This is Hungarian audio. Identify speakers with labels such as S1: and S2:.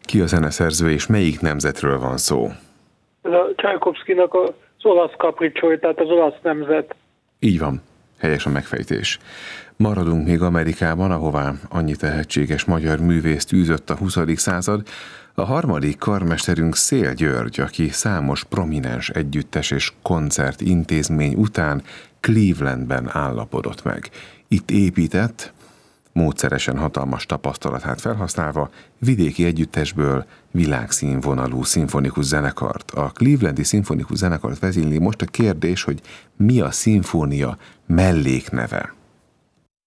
S1: Ki a zeneszerző, és melyik nemzetről van szó?
S2: Ez a Csajkovszkinak az olasz kapricsói, tehát az olasz nemzet.
S1: Így van, helyes a megfejtés. Maradunk még Amerikában, ahová annyi tehetséges magyar művészt űzött a 20. század. A harmadik karmesterünk Széll György, aki számos prominens együttes és koncertintézmény után Clevelandben állapodott meg. Itt épített, módszeresen hatalmas tapasztalatát felhasználva, vidéki együttesből világszínvonalú szimfonikus zenekart. A Clevelandi szimfonikus zenekart vezényli. Most a kérdés, hogy mi a szimfónia mellékneve?